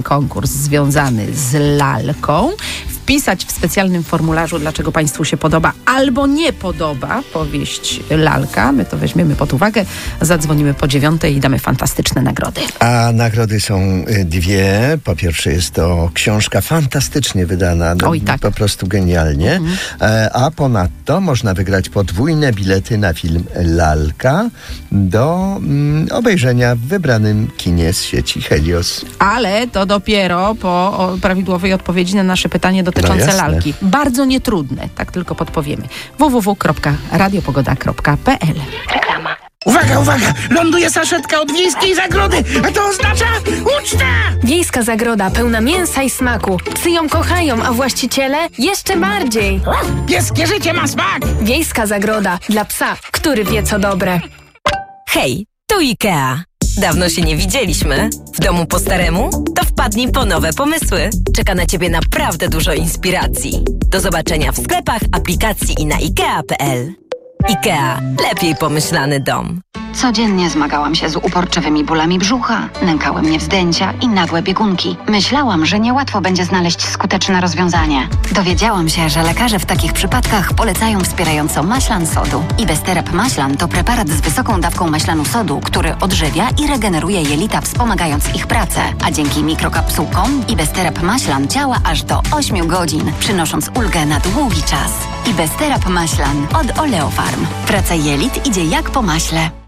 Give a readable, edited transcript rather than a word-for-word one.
konkurs związany z lalką. Wpisać w specjalnym formularzu, dlaczego Państwu się podoba albo nie podoba powieść Lalka. My to weźmiemy pod uwagę, zadzwonimy po 9:00 i damy fantastyczne nagrody. A nagrody są dwie. Po pierwsze jest to książka fantastycznie wydana, Oj, tak. Po prostu genialnie. A ponadto można wygrać podwójne bilety na film Lalka do obejrzenia w wybranym kinie z sieci Helios. Ale to dopiero po prawidłowej odpowiedzi na nasze pytanie dotyczące lalki. Bardzo nietrudne, tak tylko podpowiemy. www.radiopogoda.pl. Reklama. Uwaga, uwaga! Ląduje saszetka od Wiejskiej Zagrody, a to oznacza ucztę! Wiejska Zagroda pełna mięsa i smaku. Psy ją kochają, a właściciele jeszcze bardziej. Pieskie życie ma smak! Wiejska Zagroda dla psa, który wie co dobre. Hej, tu IKEA. Dawno się nie widzieliśmy. W domu po staremu? To wpadnij po nowe pomysły. Czeka na Ciebie naprawdę dużo inspiracji. Do zobaczenia w sklepach, aplikacji i na IKEA.pl. IKEA. Lepiej pomyślany dom. Codziennie zmagałam się z uporczywymi bólami brzucha, nękały mnie wzdęcia i nagłe biegunki. Myślałam, że niełatwo będzie znaleźć skuteczne rozwiązanie. Dowiedziałam się, że lekarze w takich przypadkach polecają wspierająco maślan sodu. Ibesterep maślan to preparat z wysoką dawką maślanu sodu, który odżywia i regeneruje jelita, wspomagając ich pracę. A dzięki mikrokapsułkom Ibesterep maślan działa aż do 8 godzin, przynosząc ulgę na długi czas. Ibesterep maślan od Oleofarm. Praca jelit idzie jak po maśle.